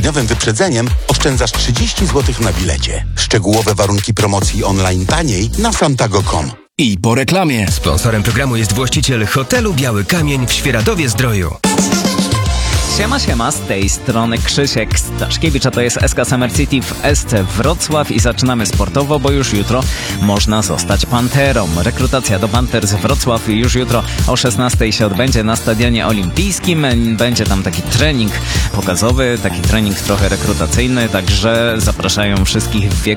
dwudniowym wyprzedzeniem oszczędzasz 30 zł na bilecie. Szczegółowe warunki promocji online taniej na santago.com. I po reklamie. Sponsorem programu jest właściciel hotelu Biały Kamień w Świeradowie-Zdroju. Siema, z tej strony Krzysiek Staszkiewicz, a to jest SK Summer City w SC Wrocław i zaczynamy sportowo, bo już jutro można zostać Panterą. Rekrutacja do Panter z Wrocław już jutro o 16 się odbędzie na Stadionie Olimpijskim. Będzie tam taki trening pokazowy, taki trening trochę rekrutacyjny, także zapraszają wszystkich w wieku